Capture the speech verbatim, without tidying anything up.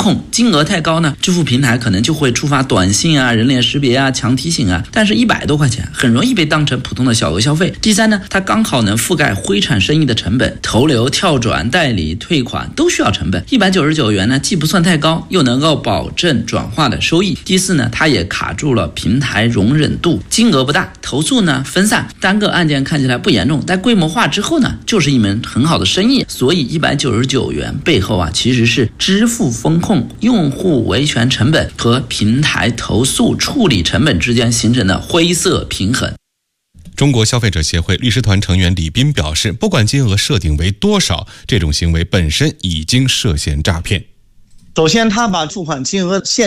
控，金额太高呢，支付平台可能就会触发短信啊、人脸识别啊、强提醒啊，但是一百多块钱很容易被当成普通的小额消费。第三呢，它刚好能覆盖灰产生意的成本，投流、跳转、代理、退款都需要成本。一百九十九元呢，既不算太高，又能够保证转化的收益。第四呢，它也卡住了平台容忍度，金额不大，投诉呢分散，单个案件看起来不严重，但规模化之后呢，就是一门很好的生意。所以一百九十九元背后啊，其实是支付风控、用户维权成本和平台投诉处理成本之间形成的灰色平衡。 中国消费者协会律师团成员李斌表示，不管金额设定为多少，这种行为本身已经涉嫌诈骗。 首先，他把付款金额限